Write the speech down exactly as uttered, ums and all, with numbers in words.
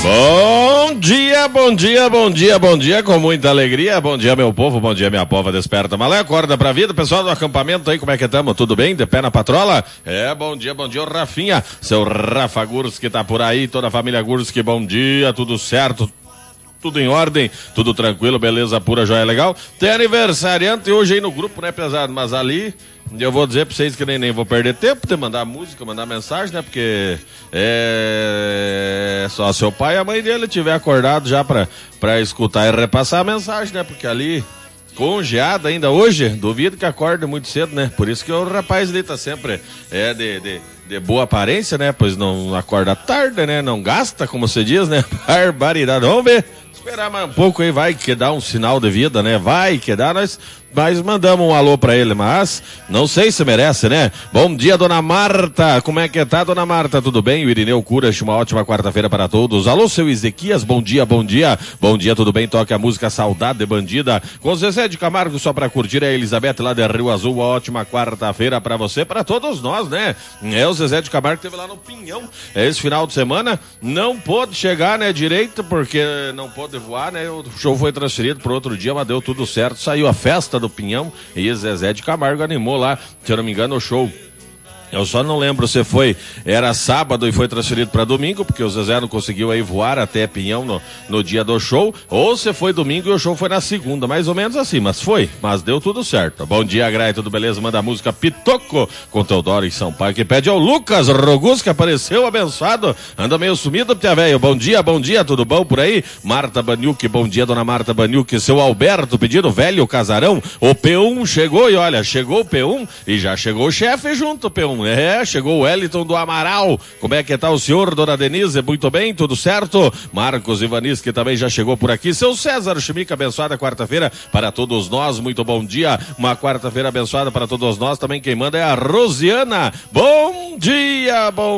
Bom dia, bom dia, bom dia, bom dia, com muita alegria. Bom dia, meu povo, bom dia, minha pova, desperta. Malé, acorda pra vida. Pessoal do acampamento aí, como é que estamos? Tudo bem? De pé na patrola? É, bom dia, bom dia, o Rafinha, seu Rafa Gurski tá por aí, toda a família Gurski, bom dia, tudo certo? Tudo em ordem, tudo tranquilo, beleza pura, joia legal. Tem aniversariante hoje aí no grupo, né, pesado? Mas ali, eu vou dizer pra vocês que nem, nem vou perder tempo de mandar música, mandar mensagem, né? Porque é só seu pai e a mãe dele tiver acordado já pra, pra escutar e repassar a mensagem, né? Porque ali, com geada ainda hoje, duvido que acorde muito cedo, né? Por isso que o rapaz ali tá sempre é, de... de de boa aparência, né? Pois não acorda tarde, né? Não gasta, como você diz, né? Barbaridade. Vamos ver. Esperar mais um pouco aí, vai que dá um sinal de vida, né? Vai que dá, nós, nós mandamos um alô pra ele, mas não sei se merece, né? Bom dia, dona Marta. Como é que tá, dona Marta? Tudo bem? O Irineu Curas, uma ótima quarta-feira para todos. Alô, seu Ezequias, bom dia, bom dia. Bom dia, tudo bem? Toque a música Saudade de Bandida. Com o Zezé de Camargo, só pra curtir a Elizabeth lá de Rio Azul. Uma ótima quarta-feira pra você, pra todos nós, né? É o Zezé de Camargo que teve lá no Pinhão esse final de semana. Não pôde chegar, né, direito, porque não pôde voar, né? O show foi transferido para outro dia, mas deu tudo certo. Saiu a festa do Pinhão e Zezé de Camargo animou lá, se eu não me engano, o show. Eu só não lembro se foi, era sábado e foi transferido para domingo, porque o Zezé não conseguiu aí voar até Pinhão no, no dia do show, ou se foi domingo e o show foi na segunda, mais ou menos assim, mas foi, mas deu tudo certo. Bom dia, Grai, tudo beleza? Manda a música Pitoco com Teodoro em São Paulo, que pede ao Lucas Rogus, que apareceu abençoado, anda meio sumido, tia velho. Bom dia, bom dia, tudo bom por aí? Marta Baniuk, bom dia, dona Marta Baniuk, seu Alberto pedindo velho casarão, o P um chegou e olha, chegou o P um e já chegou o chefe junto, P um. É, chegou o Wellington do Amaral. Como é que tá o senhor, dona Denise? Muito bem, tudo certo? Marcos Ivanis, que também já chegou por aqui. Seu César Chimica, abençoada quarta-feira para todos nós. Muito bom dia. Uma quarta-feira abençoada para todos nós. Também quem manda é a Rosiana. Bom dia, bom